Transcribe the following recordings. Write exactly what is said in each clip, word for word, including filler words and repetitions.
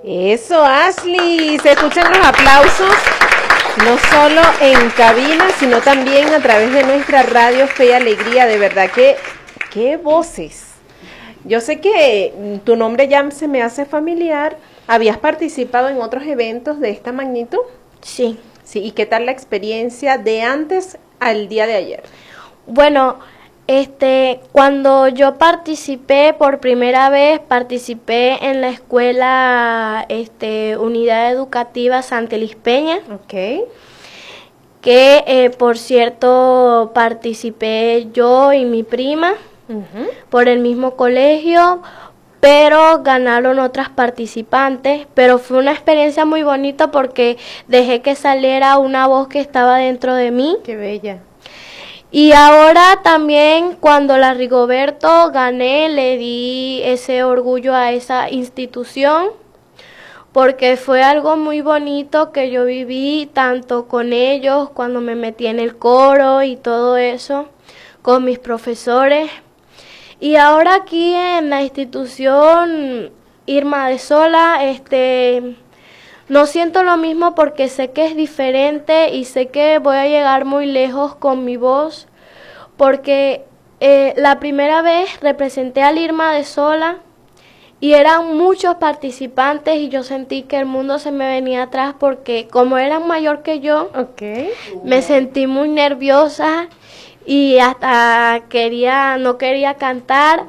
Eso, Ashley. Se escuchan los aplausos, no solo en cabina, sino también a través de nuestra radio Fe y Alegría. De verdad que, qué voces. Yo sé que tu nombre ya se me hace familiar. ¿Habías participado en otros eventos de esta magnitud? Sí. Sí. ¿Y qué tal la experiencia de antes al día de ayer? Bueno, este, cuando yo participé por primera vez, participé en la escuela, este, Unidad Educativa Santa Elis Peña. Ok. Que, eh, por cierto, participé yo y mi prima uh-huh. por el mismo colegio, pero ganaron otras participantes, pero fue una experiencia muy bonita porque dejé que saliera una voz que estaba dentro de mí. ¡Qué bella! Y ahora también cuando la Rigoberto gané, le di ese orgullo a esa institución, porque fue algo muy bonito que yo viví tanto con ellos cuando me metí en el coro y todo eso, con mis profesores. Y ahora aquí en la institución Irma de Sola, este, no siento lo mismo porque sé que es diferente y sé que voy a llegar muy lejos con mi voz, porque eh, la primera vez representé al Irma de Sola y eran muchos participantes y yo sentí que el mundo se me venía atrás porque como eran mayor que yo, okay. me sentí muy nerviosa y hasta quería, no quería cantar,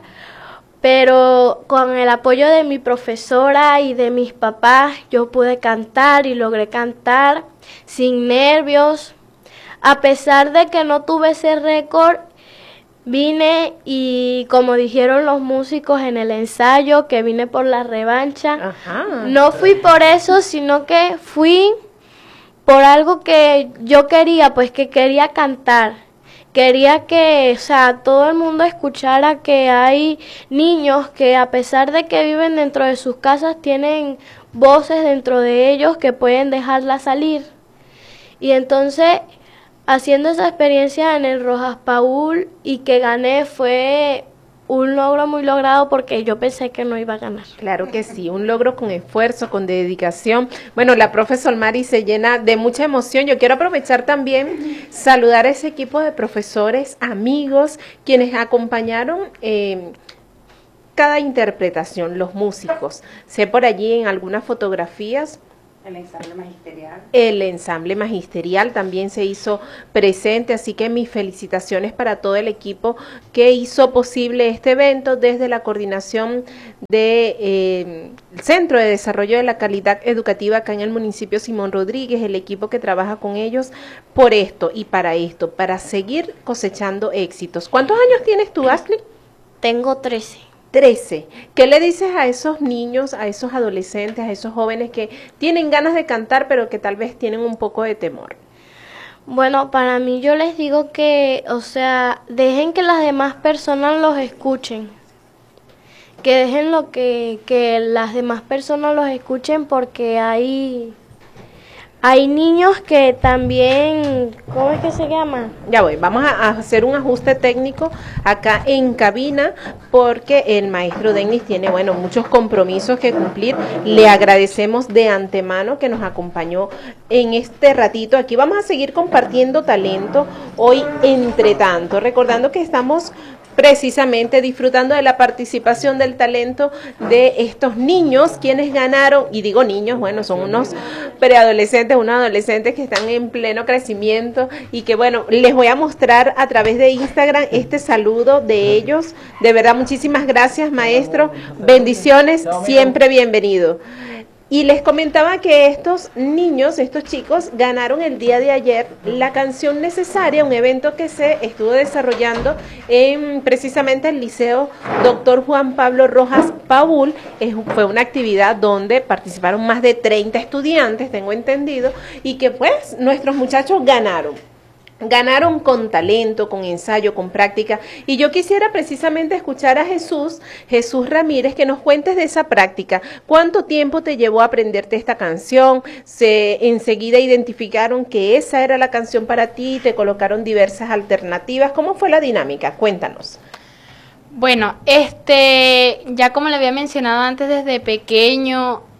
pero con el apoyo de mi profesora y de mis papás yo pude cantar y logré cantar sin nervios. A pesar de que no tuve ese récord, vine y como dijeron los músicos en el ensayo, que vine por la revancha. Ajá. No fui por eso, sino que fui por algo que yo quería, pues que quería cantar. Quería que, o sea, todo el mundo escuchara que hay niños que a pesar de que viven dentro de sus casas, tienen voces dentro de ellos que pueden dejarlas salir. Y entonces, haciendo esa experiencia en el Rojas Paul y que gané fue un logro muy logrado porque yo pensé que no iba a ganar. Claro que sí, un logro con esfuerzo, con dedicación. Bueno, la profe Solmari se llena de mucha emoción. Yo quiero aprovechar también, saludar a ese equipo de profesores, amigos, quienes acompañaron eh, cada interpretación, los músicos. Sé por allí en algunas fotografías. El ensamble magisterial. El ensamble magisterial también se hizo presente, así que mis felicitaciones para todo el equipo que hizo posible este evento desde la coordinación del de, eh, Centro de Desarrollo de la Calidad Educativa acá en el municipio Simón Rodríguez, el equipo que trabaja con ellos por esto y para esto, para seguir cosechando éxitos. ¿Cuántos años tienes tú, Ashley? Tengo trece. trece. ¿Qué le dices a esos niños, a esos adolescentes, a esos jóvenes que tienen ganas de cantar, pero que tal vez tienen un poco de temor? Bueno, para mí yo les digo que, o sea, dejen que las demás personas los escuchen. Que dejen lo que, que las demás personas los escuchen porque hay... Hay niños que también, ¿cómo es que se llama? Ya voy, vamos a hacer un ajuste técnico acá en cabina porque el maestro Denis tiene, bueno, muchos compromisos que cumplir. Le agradecemos de antemano que nos acompañó en este ratito. Aquí vamos a seguir compartiendo talento hoy entre tanto, recordando que estamos precisamente disfrutando de la participación del talento de estos niños, quienes ganaron, y digo niños, bueno, son unos preadolescentes, unos adolescentes que están en pleno crecimiento y que bueno, les voy a mostrar a través de Instagram este saludo de ellos. De verdad, muchísimas gracias, maestro, bendiciones, siempre bienvenido. Y les comentaba que estos niños, estos chicos, ganaron el día de ayer la canción necesaria, un evento que se estuvo desarrollando en precisamente el Liceo Doctor Juan Pablo Rojas Paul. Es, fue una actividad donde participaron más de treinta estudiantes, tengo entendido, y que pues nuestros muchachos ganaron. Ganaron con talento, con ensayo, con práctica, y yo quisiera precisamente escuchar a Jesús, Jesús Ramírez, que nos cuentes de esa práctica. ¿Cuánto tiempo te llevó a aprenderte esta canción? ¿Se enseguida identificaron que esa era la canción para ti y te colocaron diversas alternativas? ¿Cómo fue la dinámica? Cuéntanos. Bueno, este, ya como le había mencionado antes, desde pequeño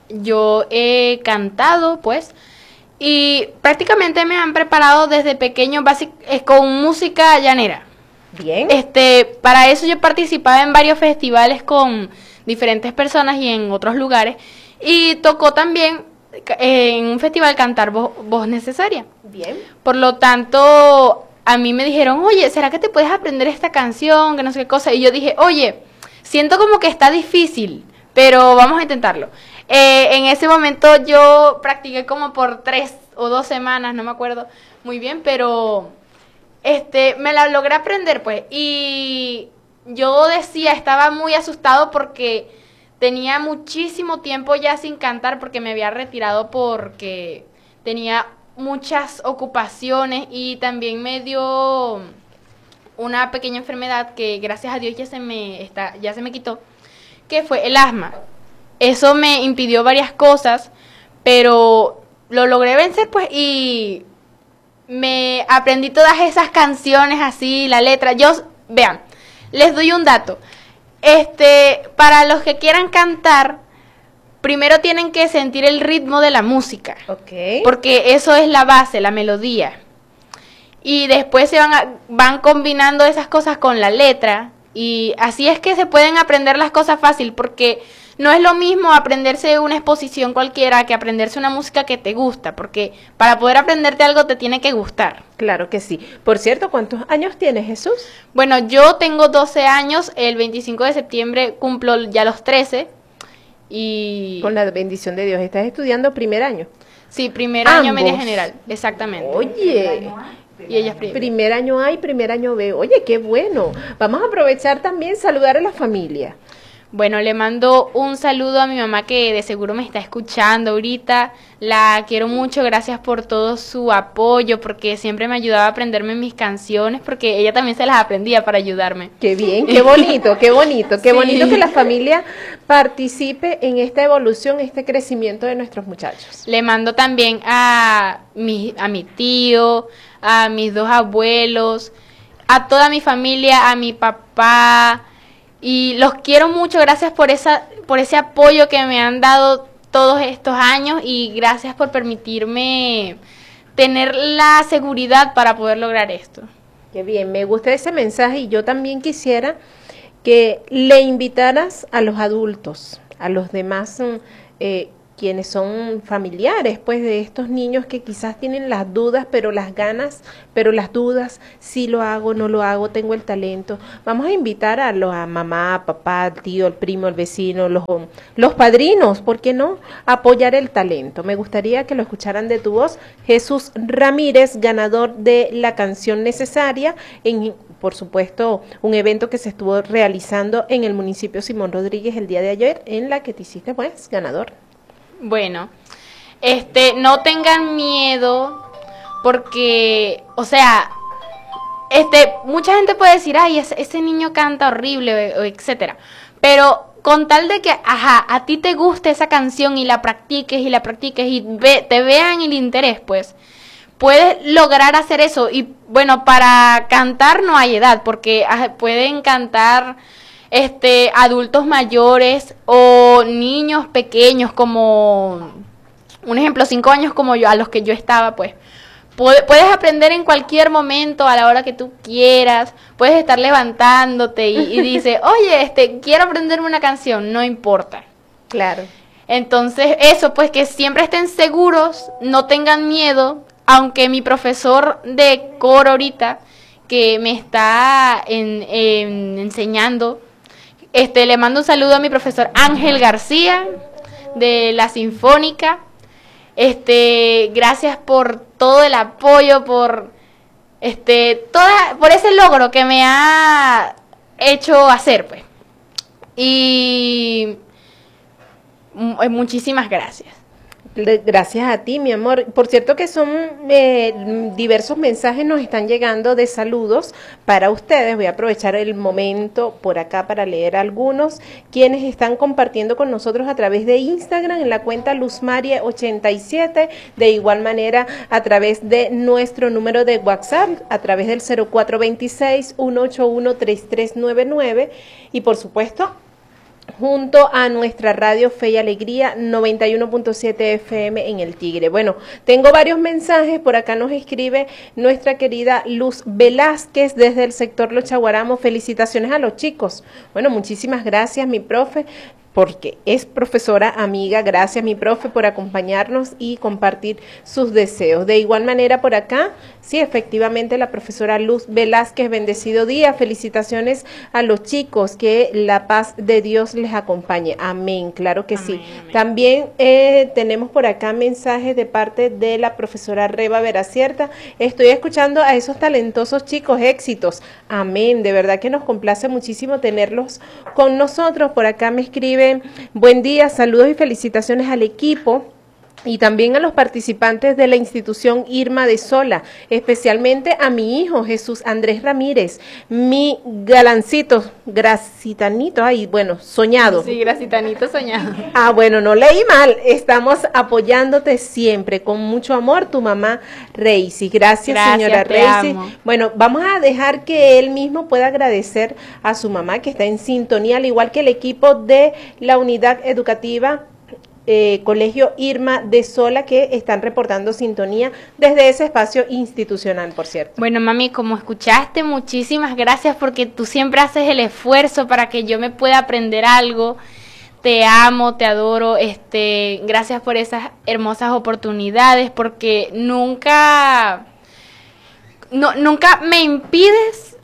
yo he cantado, pues, y prácticamente me han preparado desde pequeño basic, eh, con música llanera. Bien. Este, para eso yo participaba en varios festivales con diferentes personas y en otros lugares, y tocó también eh, en un festival cantar voz, voz necesaria. Bien. Por lo tanto, a mí me dijeron, oye, ¿será que te puedes aprender esta canción? Que no sé qué cosa. Y yo dije, oye, siento como que está difícil, pero vamos a intentarlo. Eh, en ese momento yo practiqué como por tres o dos semanas, no me acuerdo muy bien, pero este me la logré aprender, pues. Y yo decía, estaba muy asustado porque tenía muchísimo tiempo ya sin cantar, porque me había retirado porque tenía muchas ocupaciones y también me dio una pequeña enfermedad que gracias a Dios ya se me está, ya se me quitó, que fue el asma. Eso me impidió varias cosas, pero lo logré vencer, pues, y me aprendí todas esas canciones así, la letra. Yo, vean, les doy un dato. Este, para los que quieran cantar, primero tienen que sentir el ritmo de la música. Ok. Porque eso es la base, la melodía. Y después se van, a, van combinando esas cosas con la letra. Y así es que se pueden aprender las cosas fácil, porque no es lo mismo aprenderse una exposición cualquiera que aprenderse una música que te gusta, porque para poder aprenderte algo te tiene que gustar. Claro que sí. Por cierto, ¿cuántos años tienes, Jesús? Bueno, yo tengo doce años, el veinticinco de septiembre cumplo ya los trece. Y Con la bendición de Dios, ¿estás estudiando primer año? sí, primer año, Ambos. media general, exactamente. Oye, Y ella es primera. primer año A y primer año B. Oye, qué bueno. Vamos a aprovechar también saludar a la familia. Bueno, le mando un saludo a mi mamá que de seguro me está escuchando ahorita. La quiero mucho, gracias por todo su apoyo, porque siempre me ayudaba a aprenderme mis canciones, porque ella también se las aprendía para ayudarme. Qué bien, qué bonito, qué bonito, qué Sí. bonito que la familia participe en esta evolución, este crecimiento de nuestros muchachos. Le mando también a mi, a mi tío, a mis dos abuelos, a toda mi familia, a mi papá, y los quiero mucho. Gracias por esa, por ese apoyo que me han dado todos estos años, y gracias por permitirme tener la seguridad para poder lograr esto. Qué bien, me gusta ese mensaje, y yo también quisiera que le invitaras a los adultos, a los demás mm, eh, quienes son familiares, pues, de estos niños que quizás tienen las dudas, pero las ganas, pero las dudas, si lo hago, no lo hago, tengo el talento. Vamos a invitar a, los, a mamá, papá, tío, el primo, el vecino, los, los padrinos, ¿por qué no? Apoyar el talento. Me gustaría que lo escucharan de tu voz. Jesús Ramírez, ganador de la canción necesaria, en, por supuesto, un evento que se estuvo realizando en el municipio Simón Rodríguez el día de ayer, en la que te hiciste, pues, ganador. Bueno, este, no tengan miedo, porque, o sea, este, mucha gente puede decir, ay, ese, ese niño canta horrible, o etcétera, pero con tal de que, ajá, a ti te guste esa canción y la practiques y la practiques y ve, te vean el interés, pues, puedes lograr hacer eso. Y bueno, para cantar no hay edad, porque ajá, pueden cantar este adultos mayores o niños pequeños, como un ejemplo, cinco años como yo, a los que yo estaba, pues. Puedes aprender en cualquier momento, a la hora que tú quieras, puedes estar levantándote y, y dices, oye, este, quiero aprenderme una canción, no importa. Claro. Entonces, eso, pues, que siempre estén seguros, no tengan miedo, aunque mi profesor de coro ahorita, que me está en, en, enseñando, este, le mando un saludo a mi profesor Ángel García, de la Sinfónica. Este, gracias por todo el apoyo, por este, toda, por ese logro que me ha hecho hacer, pues. Y muchísimas gracias. Gracias a ti, mi amor. Por cierto que son eh, diversos mensajes nos están llegando de saludos para ustedes. Voy a aprovechar el momento por acá para leer algunos quienes están compartiendo con nosotros a través de Instagram en la cuenta Luzmarie ochenta y siete, de igual manera a través de nuestro número de WhatsApp a través del cero cuatro dos seis, uno ocho uno, tres tres nueve nueve, y por supuesto junto a nuestra radio Fe y Alegría noventa y uno punto siete F M en el Tigre. Bueno, tengo varios mensajes, por acá nos escribe nuestra querida Luz Velázquez desde el sector Los Chaguaramos, felicitaciones a los chicos. Bueno, muchísimas gracias mi profe, porque es profesora amiga, gracias mi profe por acompañarnos y compartir sus deseos. De igual manera por acá, sí, efectivamente la profesora Luz Velázquez, bendecido día, felicitaciones a los chicos, que la paz de Dios les acompañe, amén, claro que amén, sí. Amén. También eh, tenemos por acá mensajes de parte de la profesora Reba Veracierta, estoy escuchando a esos talentosos chicos, éxitos, amén, de verdad que nos complace muchísimo tenerlos con nosotros. Por acá me escribe: buen día, saludos y felicitaciones al equipo y también a los participantes de la institución Irma de Sola, especialmente a mi hijo Jesús Andrés Ramírez, mi galancito, gracitanito, ay, bueno, soñado. Sí, gracitanito soñado. Ah, bueno, no leí mal, estamos apoyándote siempre, con mucho amor, tu mamá Reisi. Gracias, Gracias señora Reisi. Bueno, vamos a dejar que él mismo pueda agradecer a su mamá que está en sintonía, al igual que el equipo de la unidad educativa Eh, Colegio Irma de Sola, que están reportando sintonía desde ese espacio institucional, por cierto. Bueno, mami, como escuchaste, muchísimas gracias porque tú siempre haces el esfuerzo para que yo me pueda aprender algo. Te amo, te adoro, este, gracias por esas hermosas oportunidades, porque nunca, no, nunca me impides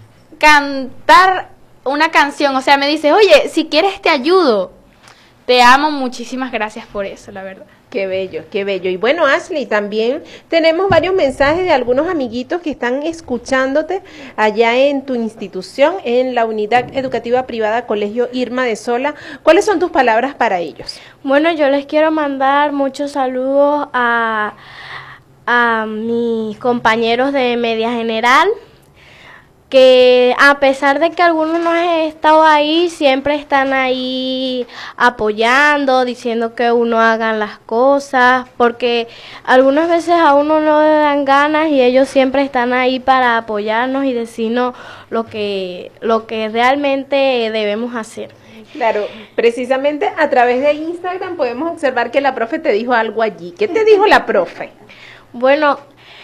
cantar una canción, o sea, me dices, oye, si quieres te ayudo. Te amo, muchísimas gracias por eso, la verdad. Qué bello, qué bello. Y bueno, Ashley, también tenemos varios mensajes de algunos amiguitos que están escuchándote allá en tu institución, en la unidad educativa privada Colegio Irma de Sola. ¿Cuáles son tus palabras para ellos? Bueno, yo les quiero mandar muchos saludos a, a mis compañeros de Media General, que a pesar de que algunos no han estado ahí, siempre están ahí apoyando, diciendo que uno haga las cosas, porque algunas veces a uno no le dan ganas y ellos siempre están ahí para apoyarnos y decirnos lo que, lo que realmente debemos hacer. Claro, precisamente a través de Instagram podemos observar que la profe te dijo algo allí. ¿Qué te dijo la profe? Bueno,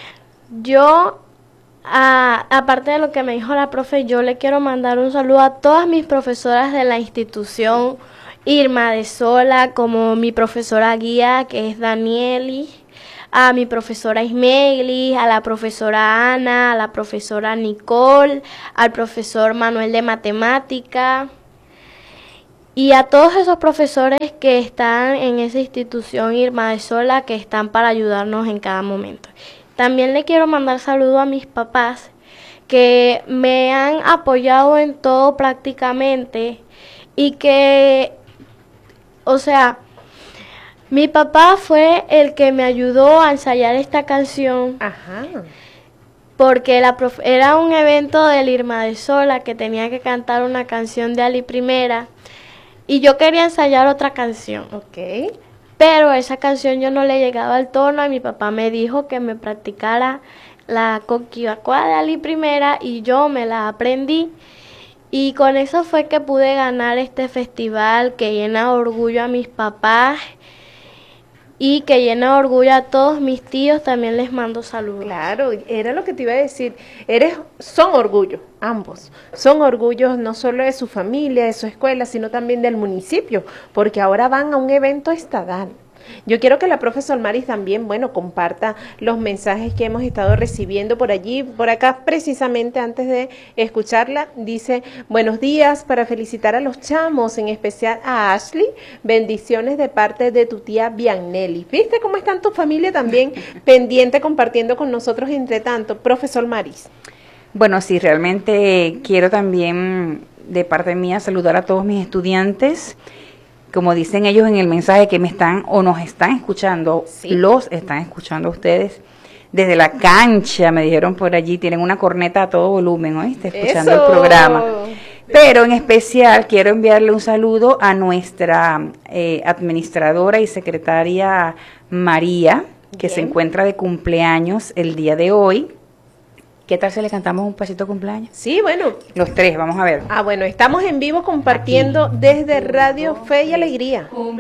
yo... Ah, aparte de lo que me dijo la profe, yo le quiero mandar un saludo a todas mis profesoras de la institución Irma de Sola, como mi profesora guía, que es Danieli, a mi profesora Ismegli, a la profesora Ana, a la profesora Nicole, al profesor Manuel de Matemática, y a todos esos profesores que están en esa institución Irma de Sola, que están para ayudarnos en cada momento. También le quiero mandar saludos a mis papás, que me han apoyado en todo prácticamente y que, o sea, mi papá fue el que me ayudó a ensayar esta canción. Ajá. Porque la prof era un evento del Irma de Sola que tenía que cantar una canción de Ali Primera y yo quería ensayar otra canción. Ok. Pero esa canción yo no le llegaba al tono y mi papá me dijo que me practicara la Coquivacuá de Ali Primera y yo me la aprendí. Y con eso fue que pude ganar este festival que llena orgullo a mis papás y que llena de orgullo a todos mis tíos. También les mando saludos. Claro, era lo que te iba a decir, eres, son orgullo, ambos, son orgullos no solo de su familia, de su escuela, sino también del municipio, porque ahora van a un evento estatal. Yo quiero que la profesora Maris también, bueno, comparta los mensajes que hemos estado recibiendo por allí, por acá precisamente antes de escucharla, dice, buenos días, para felicitar a los chamos, en especial a Ashley, bendiciones de parte de tu tía Bianelli. ¿Viste cómo están tu familia también pendiente, compartiendo con nosotros entre tanto? Profesor Maris. Bueno, sí, realmente quiero también de parte mía saludar a todos mis estudiantes. Como dicen ellos en el mensaje que me están o nos están escuchando, sí. Los están escuchando a ustedes desde la cancha, me dijeron por allí, tienen una corneta a todo volumen, ¿oíste? Escuchando Eso. el programa. Pero en especial quiero enviarle un saludo a nuestra eh, administradora y secretaria María, que Bien. se encuentra de cumpleaños el día de hoy. ¿Qué tal si le cantamos un pasito de cumpleaños? Sí, bueno. Los tres, vamos a ver. Ah, bueno, estamos en vivo compartiendo desde Radio Fe y Alegría.